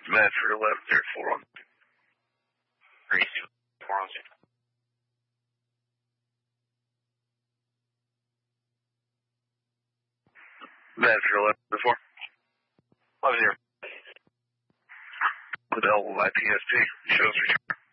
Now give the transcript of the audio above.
Medford 1104 on 4 on 6. Medford 1104. 11 0. With L IPSP. Shows return.